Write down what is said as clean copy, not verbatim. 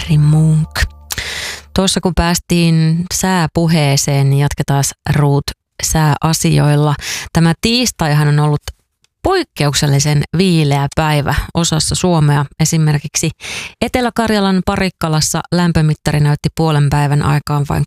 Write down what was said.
Mary Monk. Tuossa kun päästiin sääpuheeseen, niin jatketaan Ruut sääasioilla. Tämä tiistaihan on ollut poikkeuksellisen viileä päivä osassa Suomea. Esimerkiksi Etelä-Karjalan Parikkalassa lämpömittari näytti puolen päivän aikaan vain